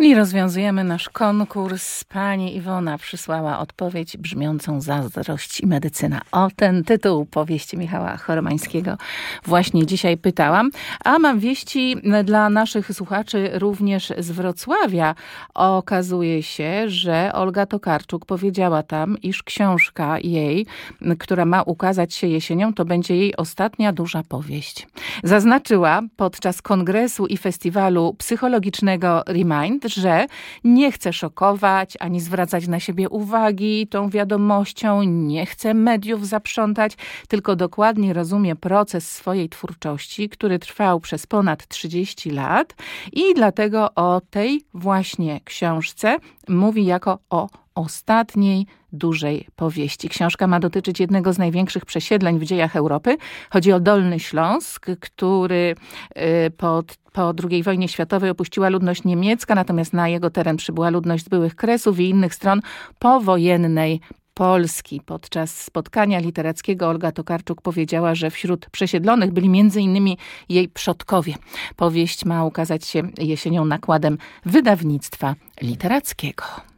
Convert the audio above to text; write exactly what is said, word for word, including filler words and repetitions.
I rozwiązujemy nasz konkurs. Pani Iwona przysłała odpowiedź brzmiącą Zazdrość i medycyna. O ten tytuł powieści Michała Choromańskiego właśnie dzisiaj pytałam. A mam wieści dla naszych słuchaczy również z Wrocławia. Okazuje się, że Olga Tokarczuk powiedziała tam, iż książka jej, która ma ukazać się jesienią, to będzie jej ostatnia duża powieść. Zaznaczyła podczas kongresu i festiwalu psychologicznego Remind, że nie chce szokować, ani zwracać na siebie uwagi tą wiadomością, nie chce mediów zaprzątać, tylko dokładnie rozumie proces swojej twórczości, który trwał przez ponad trzydzieści lat i dlatego o tej właśnie książce mówi jako o ostatniej dużej powieści. Książka ma dotyczyć jednego z największych przesiedleń w dziejach Europy. Chodzi o Dolny Śląsk, który po, po drugiej wojnie światowej opuściła ludność niemiecka, natomiast na jego teren przybyła ludność z byłych Kresów i innych stron powojennej Polski. Podczas spotkania literackiego Olga Tokarczuk powiedziała, że wśród przesiedlonych byli między innymi jej przodkowie. Powieść ma ukazać się jesienią nakładem wydawnictwa literackiego.